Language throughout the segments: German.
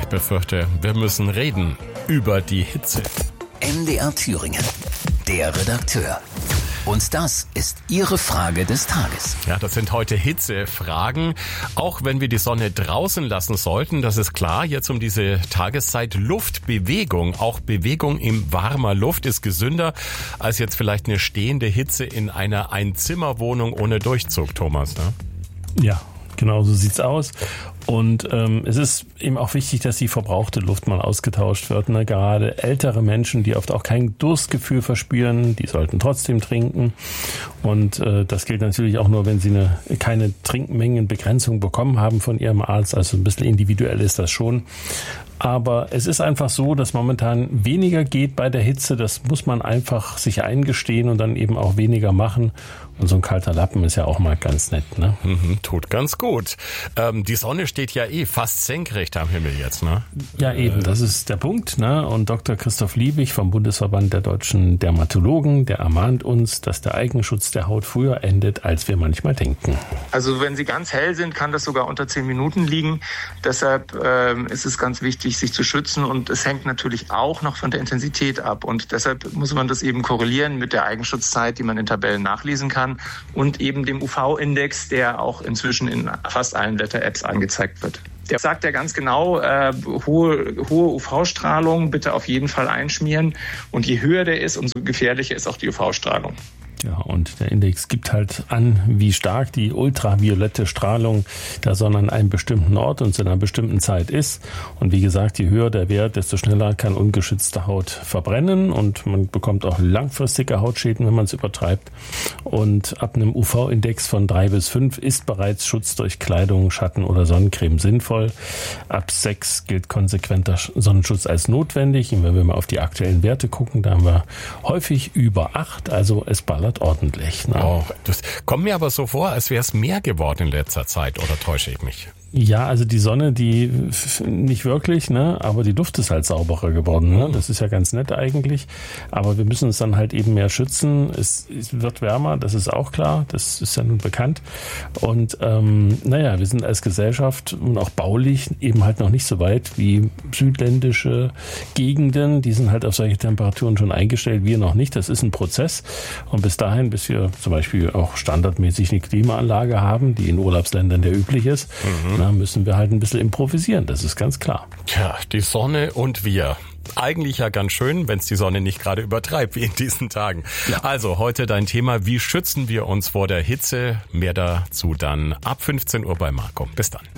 ich befürchte, wir müssen reden über die Hitze. MDR Thüringen, der Redakteur. Und das ist Ihre Frage des Tages. Ja, das sind heute Hitzefragen. Auch wenn wir die Sonne draußen lassen sollten, das ist klar, jetzt um diese Tageszeit Luftbewegung. Auch Bewegung in warmer Luft ist gesünder als jetzt vielleicht eine stehende Hitze in einer Einzimmerwohnung ohne Durchzug, Thomas, ne? Ja, genau so sieht's aus. Und es ist eben auch wichtig, dass die verbrauchte Luft mal ausgetauscht wird. Ne? Gerade ältere Menschen, die oft auch kein Durstgefühl verspüren, die sollten trotzdem trinken. Und das gilt natürlich auch nur, wenn sie keine Trinkmengenbegrenzung bekommen haben von ihrem Arzt. Also ein bisschen individuell ist das schon. Aber es ist einfach so, dass momentan weniger geht bei der Hitze. Das muss man einfach sich eingestehen und dann eben auch weniger machen. Und so ein kalter Lappen ist ja auch mal ganz nett, ne? Tut ganz gut. Die Sonne steht ja fast senkrecht am Himmel jetzt, ne? Ja, eben, das ist der Punkt, ne? Und Dr. Christoph Liebig vom Bundesverband der deutschen Dermatologen, der ermahnt uns, dass der Eigenschutz der Haut früher endet, als wir manchmal denken. Also wenn sie ganz hell sind, kann das sogar unter 10 Minuten liegen. Deshalb ist es ganz wichtig, sich zu schützen. Und es hängt natürlich auch noch von der Intensität ab. Und deshalb muss man das eben korrelieren mit der Eigenschutzzeit, die man in Tabellen nachlesen kann. Und eben dem UV-Index, der auch inzwischen in fast allen Wetter-Apps angezeigt wird. Der sagt ja ganz genau, hohe UV-Strahlung bitte auf jeden Fall einschmieren. Und je höher der ist, umso gefährlicher ist auch die UV-Strahlung. Ja, und der Index gibt halt an, wie stark die ultraviolette Strahlung der Sonne an einem bestimmten Ort und zu einer bestimmten Zeit ist. Und wie gesagt, je höher der Wert, desto schneller kann ungeschützte Haut verbrennen und man bekommt auch langfristige Hautschäden, wenn man es übertreibt. Und ab einem UV-Index von 3 bis 5 ist bereits Schutz durch Kleidung, Schatten oder Sonnencreme sinnvoll. Ab 6 gilt konsequenter Sonnenschutz als notwendig. Und wenn wir mal auf die aktuellen Werte gucken, da haben wir häufig über 8, also es ballert ordentlich. Ne? Oh, das kommt mir aber so vor, als wäre es mehr geworden in letzter Zeit, oder täusche ich mich? Ja, also die Sonne, die nicht wirklich, ne, aber die Luft ist halt sauberer geworden, ne? Das ist ja ganz nett eigentlich, aber wir müssen uns dann halt eben mehr schützen. Es wird wärmer, das ist auch klar, das ist ja nun bekannt. Und wir sind als Gesellschaft und auch baulich eben halt noch nicht so weit wie südländische Gegenden. Die sind halt auf solche Temperaturen schon eingestellt, wir noch nicht. Das ist ein Prozess. Und bis dahin, bis wir zum Beispiel auch standardmäßig eine Klimaanlage haben, die in Urlaubsländern ja üblich ist, müssen wir halt ein bisschen improvisieren, das ist ganz klar. Tja, die Sonne und wir. Eigentlich ja ganz schön, wenn es die Sonne nicht gerade übertreibt, wie in diesen Tagen. Ja. Also heute dein Thema, wie schützen wir uns vor der Hitze? Mehr dazu dann ab 15 Uhr bei Marco. Bis dann.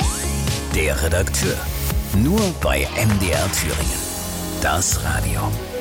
Der Redakteur. Nur bei MDR Thüringen. Das Radio.